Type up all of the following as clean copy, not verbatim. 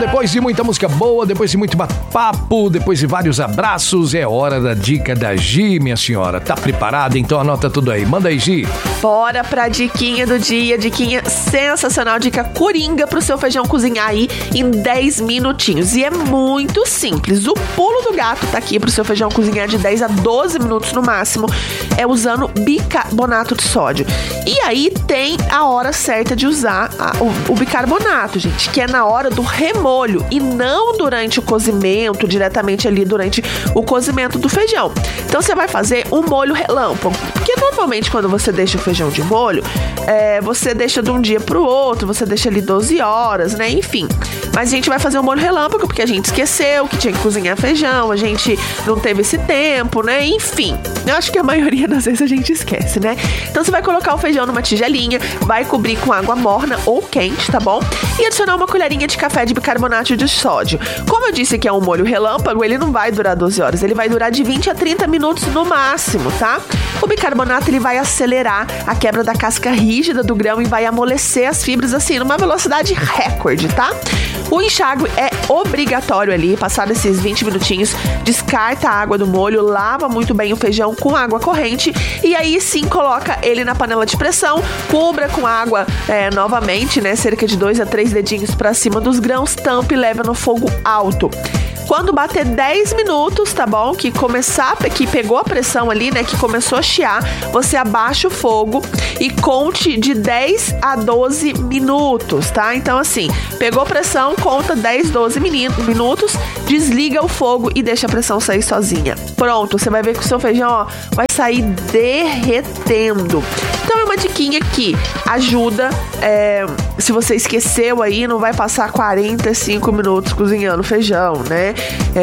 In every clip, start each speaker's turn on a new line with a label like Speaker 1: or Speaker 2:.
Speaker 1: depois de muita música boa, depois de muito papo, depois de vários abraços, é hora da dica da Gi, minha senhora. Tá preparada? Então anota tudo aí. Manda aí, Gi.
Speaker 2: Bora pra diquinha do dia, diquinha sensacional, dica coringa pro seu feijão cozinhar aí em 10 minutinhos. E é muito simples. O pulo do gato tá aqui pro seu feijão cozinhar de 10 a 12 minutos no máximo, é usando bicarbonato de sódio. E aí tem a hora certa de usar o bicarbonato, gente, que é na hora do remolho e não durante o cozimento, diretamente ali durante o cozimento do feijão. Então você vai fazer um molho relâmpago, porque normalmente quando você deixa o feijão de molho, você deixa de um dia pro outro, você deixa ali 12 horas, né, enfim. Mas a gente vai fazer um molho relâmpago porque a gente esqueceu que tinha que cozinhar feijão, a gente não teve esse tempo, né, enfim. Eu acho que a maioria das vezes a gente esquece, né? Então você vai colocar o feijão numa tigelinha, vai cobrir com água morna ou quente, tá bom? E adicionar uma colherinha de café de bicarbonato de sódio. Como eu disse que é um molho relâmpago, ele não vai durar 12 horas, ele vai durar de 20 a 30 minutos no máximo, tá? O bicarbonato, ele vai acelerar a quebra da casca rígida do grão e vai amolecer as fibras, assim, numa velocidade recorde, tá? O enxágue é obrigatório ali, passado esses 20 minutinhos, descarta a água do molho, lava muito bem o feijão com água corrente e aí sim coloca ele na panela de pressão, cubra com água novamente, né, cerca de 2 a 3 dedinhos pra cima dos grãos, tampa e leva no fogo alto. Quando bater 10 minutos, tá bom? Que pegou a pressão ali, né? Que começou a chiar, você abaixa o fogo e conte de 10 a 12 minutos, tá? Então, assim, pegou pressão, conta 10, 12 minutos, desliga o fogo e deixa a pressão sair sozinha. Pronto, você vai ver que o seu feijão, ó, vai sair derretendo. Então, é uma diquinha que ajuda, se você esqueceu aí, não vai passar 45 minutos cozinhando feijão, né?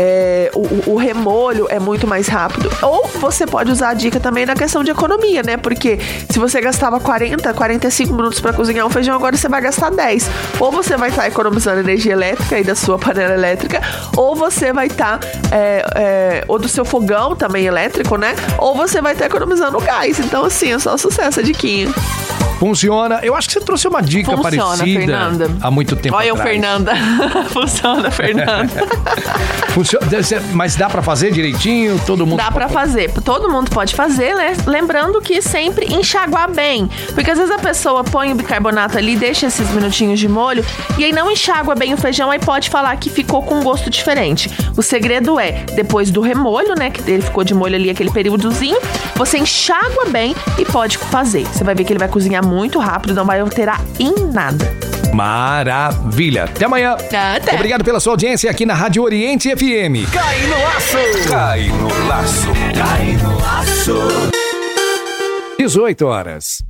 Speaker 2: O remolho é muito mais rápido. Ou você pode usar a dica também na questão de economia, né? Porque se você gastava 45 minutos para cozinhar um feijão, agora você vai gastar 10. Ou você vai estar economizando energia elétrica aí da sua panela elétrica, ou você vai estar ou do seu fogão também elétrico, né? Ou você vai estar economizando gás. Então, assim, é só sucesso a diquinha.
Speaker 1: Funciona. Eu acho que você trouxe uma dica parecida, Fernanda, há muito tempo atrás.
Speaker 2: Olha, Fernanda. Funciona, Fernanda.
Speaker 1: Funciona, mas dá pra fazer direitinho? Todo mundo
Speaker 2: dá pra fazer. Todo mundo pode fazer, né? Lembrando que sempre enxaguar bem. Porque às vezes a pessoa põe o bicarbonato ali, deixa esses minutinhos de molho e aí não enxágua bem o feijão, aí pode falar que ficou com um gosto diferente. O segredo é, depois do remolho, né? Que ele ficou de molho ali aquele períodozinho, você enxágua bem e pode fazer. Você vai ver que ele vai cozinhar muito rápido, não vai alterar em nada.
Speaker 1: Maravilha. Até amanhã.
Speaker 2: Até.
Speaker 1: Obrigado pela sua audiência aqui na Rádio Oriente FM.
Speaker 3: Cai no laço. Cai no laço. Cai no laço.
Speaker 1: 18 horas.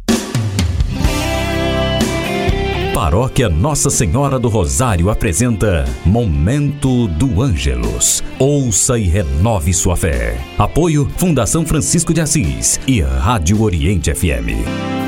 Speaker 4: Paróquia Nossa Senhora do Rosário apresenta Momento do Ângelus. Ouça e renove sua fé. Apoio Fundação Francisco de Assis e Rádio Oriente FM.